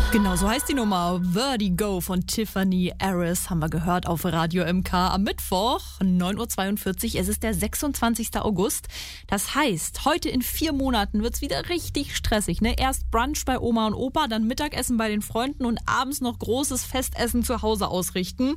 Genau, so heißt die Nummer. Vertigo von Tiffany Harris haben wir gehört auf Radio MK am Mittwoch, 9.42 Uhr. Es ist der 26. August. Das heißt, heute in 4 Monaten wird's wieder richtig stressig. Ne? Erst Brunch bei Oma und Opa, dann Mittagessen bei den Freunden und abends noch großes Festessen zu Hause ausrichten.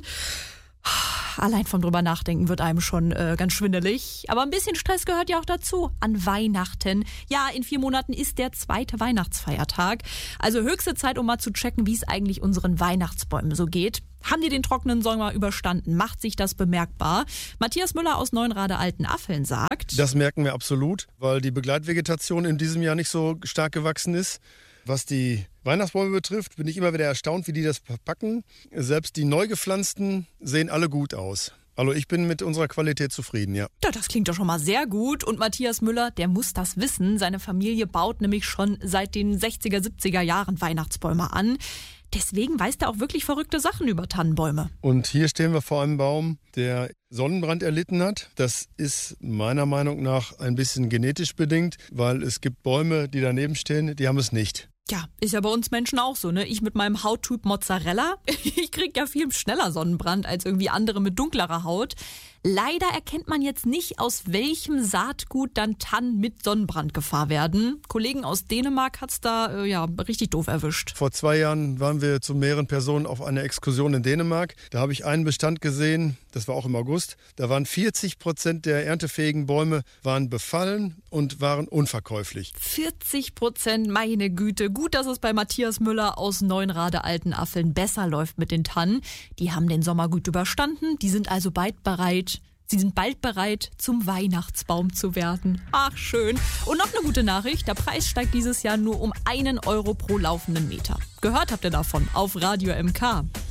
Allein vom drüber nachdenken wird einem schon ganz schwindelig. Aber ein bisschen Stress gehört ja auch dazu. An Weihnachten. Ja, in 4 Monaten ist der 2. Weihnachtsfeiertag. Also höchste Zeit, um mal zu checken, wie es eigentlich unseren Weihnachtsbäumen so geht. Haben die den trockenen Sommer überstanden? Macht sich das bemerkbar? Matthias Müller aus Neuenrade-Altenaffeln sagt: Das merken wir absolut, weil die Begleitvegetation in diesem Jahr nicht so stark gewachsen ist. Was die Weihnachtsbäume betrifft, bin ich immer wieder erstaunt, wie die das verpacken. Selbst die neu gepflanzten sehen alle gut aus. Also ich bin mit unserer Qualität zufrieden, ja. Ja, das klingt doch schon mal sehr gut. Und Matthias Müller, der muss das wissen. Seine Familie baut nämlich schon seit den 60er, 70er Jahren Weihnachtsbäume an. Deswegen weiß er auch wirklich verrückte Sachen über Tannenbäume. Und hier stehen wir vor einem Baum, der Sonnenbrand erlitten hat. Das ist meiner Meinung nach ein bisschen genetisch bedingt, weil es gibt Bäume, die daneben stehen, die haben es nicht. Ja, ist ja bei uns Menschen auch so, ne? Ich mit meinem Hauttyp Mozzarella, ich krieg ja viel schneller Sonnenbrand als irgendwie andere mit dunklerer Haut. Leider erkennt man jetzt nicht, aus welchem Saatgut dann Tannen mit Sonnenbrandgefahr werden. Kollegen aus Dänemark hat's da richtig doof erwischt. Vor 2 Jahren waren wir zu mehreren Personen auf einer Exkursion in Dänemark. Da habe ich einen Bestand gesehen, das war auch im August. Da waren 40% der erntefähigen Bäume waren befallen und waren unverkäuflich. 40%, meine Güte. Gut, dass es bei Matthias Müller aus Neuenrade-Altenaffeln besser läuft mit den Tannen. Die haben den Sommer gut überstanden, die sind also bald bereit. Sie sind bald bereit, zum Weihnachtsbaum zu werden. Ach, schön. Und noch eine gute Nachricht. Der Preis steigt dieses Jahr nur um 1 Euro pro laufenden Meter. Gehört habt ihr davon auf Radio MK.